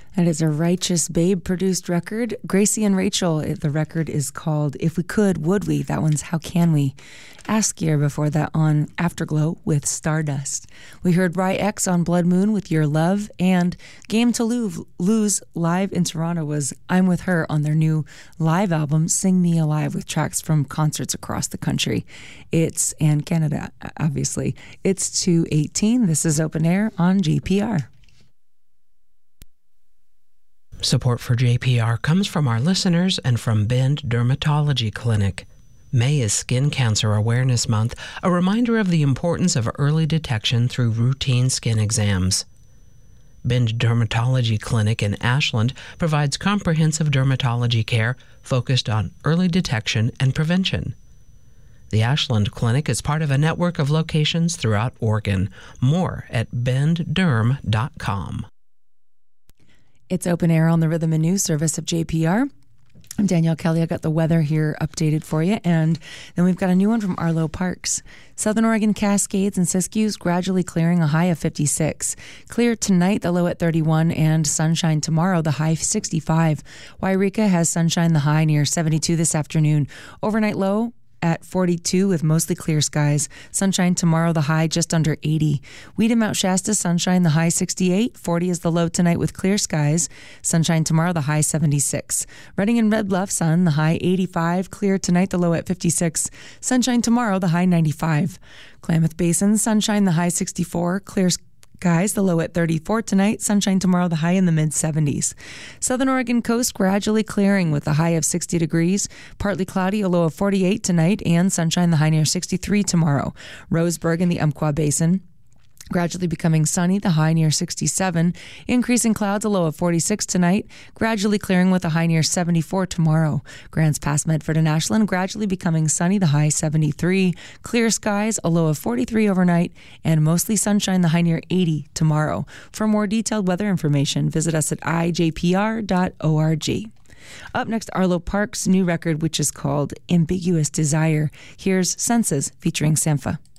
That is a Righteous Babe produced record. Gracie and Rachel, the record is called If We Could, Would We? That one's How Can We? Askier before that on Afterglow with Stardust. We heard Rye X on Blood Moon with Your Love, and Game to Lose live in Toronto was I'm With Her on their new live album, Sing Me Alive, with tracks from concerts across the country. And Canada, obviously. It's 2:18. This is Open Air on JPR. Support for JPR comes from our listeners and from Bend Dermatology Clinic. May is Skin Cancer Awareness Month, a reminder of the importance of early detection through routine skin exams. Bend Dermatology Clinic in Ashland provides comprehensive dermatology care focused on early detection and prevention. The Ashland Clinic is part of a network of locations throughout Oregon. More at bendderm.com. It's Open Air on the Rhythm and News service of JPR. I'm Danielle Kelly. I got the weather here updated for you. And then we've got a new one from Arlo Parks. Southern Oregon Cascades and Siskiyous gradually clearing, a high of 56. Clear tonight, the low at 31, and sunshine tomorrow, the high 65. Wairika has sunshine, the high near 72 this afternoon. Overnight low at 42 with mostly clear skies. Sunshine tomorrow, the high just under 80. Weed and Mount Shasta, sunshine, the high 68. 40 is the low tonight with clear skies. Sunshine tomorrow, the high 76. Redding and Red Bluff, sun, the high 85. Clear tonight, the low at 56. Sunshine tomorrow, the high 95. Klamath Basin, sunshine, the high 64. Clear skies, the low at 34 tonight. Sunshine tomorrow, the high in the mid-70s. Southern Oregon coast gradually clearing with a high of 60 degrees. Partly cloudy, a low of 48 tonight, and sunshine, the high near 63 tomorrow. Roseburg in the Umpqua Basin gradually becoming sunny, the high near 67. Increasing clouds, a low of 46 tonight. Gradually clearing with a high near 74 tomorrow. Grants Pass, Medford and Ashland gradually becoming sunny, the high 73. Clear skies, a low of 43 overnight, and mostly sunshine, the high near 80 tomorrow. For more detailed weather information, visit us at ijpr.org. Up next, Arlo Parks' new record, which is called Ambiguous Desire. Here's Senses featuring Sampha.